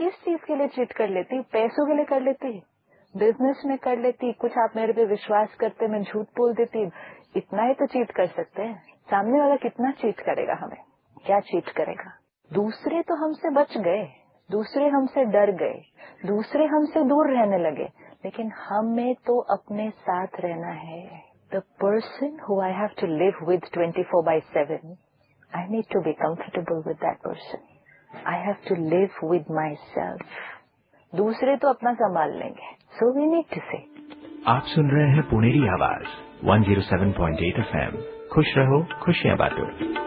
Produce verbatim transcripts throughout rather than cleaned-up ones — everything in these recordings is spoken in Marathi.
किस चीज के लिए चीट कर लेती? पैसों के लिए कर लेती, बिजनेस में कर लेती, कुछ आप मेरे पे विश्वास करते, मैं झूठ बोल देती, इतना ही तो चीट कर सकते हैं। सामने वाला कितना चीट करेगा हमें? क्या चीट करेगा? दूसरे तो हमसे बच गए, दूसरे हमसे डर गए, दूसरे हमसे दूर रहने लगे, लेकिन हमें तो अपने साथ रहना है। The person who I have to live विद ट्वेंटी फोर बाई सेवन, I need to be comfortable विद that person. I have to live with my self. दूसरे तो अपना संभाल लेंगे, सो वी नीड टू से। आप सुन रहे हैं पुणेरी आवाज वन ज़ीरो सेवन पॉइंट एट एफ एम। खुश रहो, खुशियां बांटो।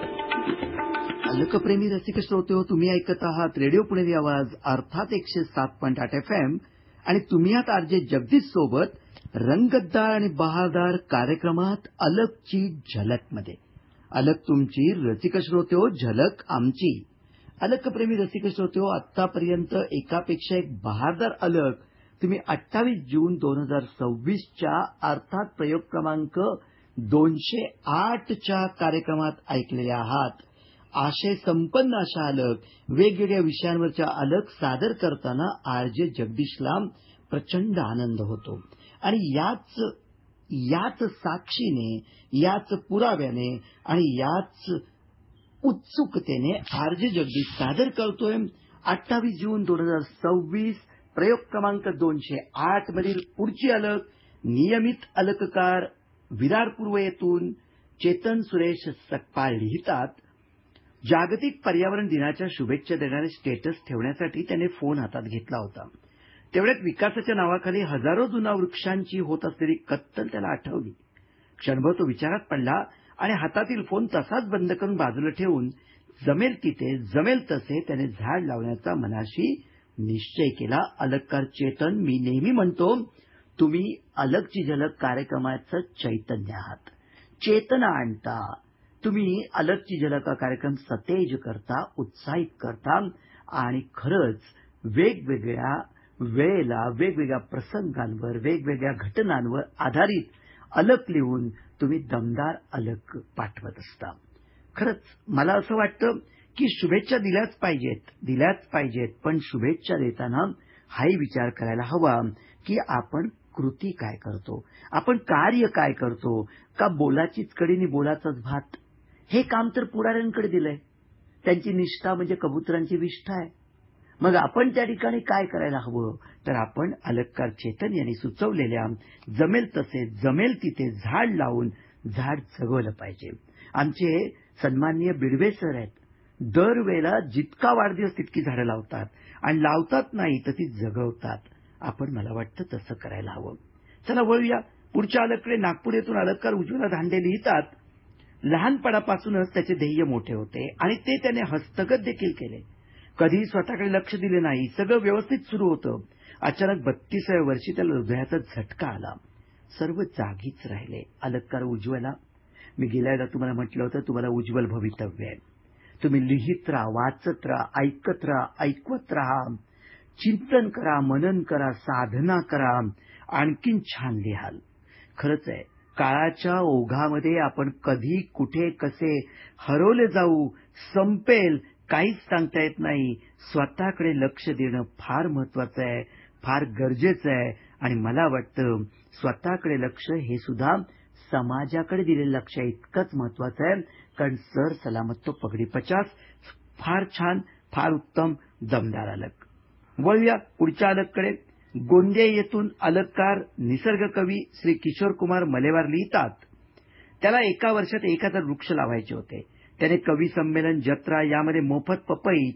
अलकप्रेमी रसिक श्रोते हो, तुम्ही ऐकत आहात रेडिओ पुणेरी आवाज अर्थात एकशे सात पॉईंट आठ एफ एम आणि तुम्ही आहात आरजे जगदीश सोबत रंगतदार आणि बहारदार कार्यक्रमात अलकची झलकमध्ये. अलक तुमची रसिक श्रोते हो, झलक आमची. अलकप्रेमी रसिक श्रोते हो, आतापर्यंत एकापेक्षा एक बहारदार अलक तुम्ही अठ्ठावीस जून दोन हजार सव्वीसच्या अर्थात प्रयोग क्रमांक दोनशे आठच्या कार्यक्रमात ऐकलेल्या आहात. आशय संपन्न अशा अलक, वेगवेगळ्या विषयांवरच्या अलक सादर करताना आरजे जगदीशला प्रचंड आनंद होतो. आणि याच याच साक्षीने, याच पुराव्याने आणि याच उत्सुकतेने आरजे जगदीश सादर करतोय अठ्ठावीस जून दोन हजार सव्वीस प्रयोग क्रमांक दोनशे आठ मधील पुढची अलक. नियमित अलककार विरार पूर्व येथून चेतन सुरेश सकपाळ लिहितात, जागतिक पर्यावरण दिनाच्या शुभेच्छा देणारे स्टेटस ठेवण्यासाठी त्याने फोन हातात घेतला होता. तेवढ्यात विकासाच्या नावाखाली हजारो जुना वृक्षांची होत असलेली कत्तल त्याला आठवली. क्षणभर तो विचारात पडला आणि हातातील फोन तसाच बंद करून बाजूला ठेवून जमेल तिथे जमेल तसे त्याने झाड लावण्याचा मनाशी निश्चय केला. अलककार चेतन, मी नेहमी म्हणतो तुम्ही अलकची झलक कार्यक्रमाचं चैतन्य आहात, चेतना आणता. तुम्ही अलकची झलक कार्यक्रम सतेज करता, उत्साहित करता आणि खरंच वेगवेगळ्या वेळेला वेगवेगळ्या प्रसंगांवर वेगवेगळ्या घटनांवर आधारित अलक लिहून तुम्ही दमदार अलक पाठवत असता. खरंच मला असं वाटतं की शुभेच्छा दिल्याच पाहिजेत दिल्याच पाहिजेत पण शुभेच्छा देताना हाही विचार करायला हवा की आपण कृती काय करतो, आपण कार्य काय करतो. का बोलाचीच कढीनी बोलाचाच भात, हे काम तर पुढाऱ्यांकडे दिलंय, त्यांची निष्ठा म्हणजे कबुतरांची विष्ठा आहे. मग आपण त्या ठिकाणी काय करायला हवं, तर आपण अलककार चेतन यांनी सुचवलेल्या जमेल तसे जमेल तिथे झाड लावून झाड जगवलं पाहिजे. आमचे सन्माननीय बिडवे सर आहेत, दरवेळेला जितका वाढदिवस तितकी झाडं लावतात आणि लावतात नाही तर ती जगवतात. आपण मला वाटतं तसं करायला हवं. चला वळूया पुढच्या अलकडे. नागपूर येथून अलककार उज्ज्वला धांडे लिहितात, लहानपणापासूनच त्याचे ध्येय मोठे होते आणि ते त्याने हस्तगत देखील केले. कधी स्वतःकडे लक्ष दिले नाही, सगळं व्यवस्थित सुरू होतं. अचानक बत्तीसाव्या वर्षी त्याला हृदयाचा झटका आला, सर्व जागीच राहिले. अलककार उज्ज्वला, मी गेल्याला तुम्हाला म्हटलं होतं तुम्हाला उज्ज्वल भवितव्य आहे. तुम्ही लिहित राहा, वाचत राहा, ऐकत राहा, ऐकवत राहा, चिंतन करा, मनन करा, साधना करा, आणखीन छान लिहाल. खरंच आहे, काळाच्या ओघामध्ये आपण कधी कुठे कसे हरवले जाऊ, संपेल काहीच सांगता येत नाही. स्वतःकडे लक्ष देणं फार महत्वाचं आहे, फार गरजेचं आहे. आणि मला वाटतं स्वतःकडे लक्ष हे सुद्धा समाजाकडे दिलेलं लक्ष इतकंच महत्वाचं आहे. कारण सर सलामत तो पगडी पचास. फार छान, फार उत्तम, दमदार अलक. वळूया पुढच्या अलककडे. गोंदिया येथून अलककार निसर्ग कवी श्री किशोर कुमार मलेवार लिहितात, त्याला एका वर्षात एक हजार वृक्ष लावायचे होते. त्याने कवी संमेलन, जत्रा यामध्ये मोफत पपई,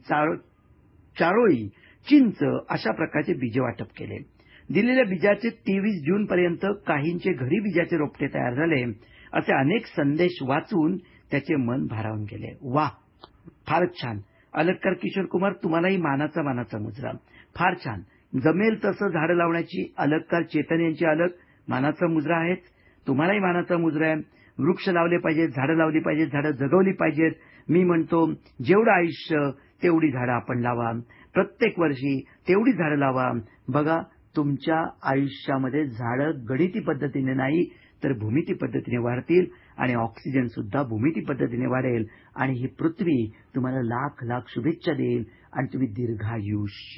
चारोळी, चिंच अशा प्रकारचे बीज वाटप केले. दिलेल्या बीजाचे तेवीस जून पर्यंत काहींचे घरी बीजाचे रोपटे तयार झाले. असे अनेक संदेश वाचून त्याचे मन भारावून गेले. वा, फारच छान. अलककार किशोर कुमार, तुम्हालाही मानाचा मानाचा मुजरा. फार छान. जमेल तसं झाडं लावण्याची अलककार चेतन यांची अलक मानाचा मुजरा आहेच. तुम्हालाही मानाचा मुजरा आहे. वृक्ष लावले पाहिजेत, झाडं लावली पाहिजेत, झाडं जगवली पाहिजेत. मी म्हणतो जेवढं आयुष्य तेवढी झाडं आपण लावा, प्रत्येक वर्षी तेवढी झाडं लावा. बघा, तुमच्या आयुष्यामध्ये झाडं गणिती पद्धतीने नाही तर भूमिती पद्धतीने वाढतील आणि ऑक्सिजन सुद्धा भूमिती पद्धतीने वाढेल आणि ही पृथ्वी तुम्हाला लाख लाख शुभेच्छा देईल आणि तुम्ही दीर्घायुष्य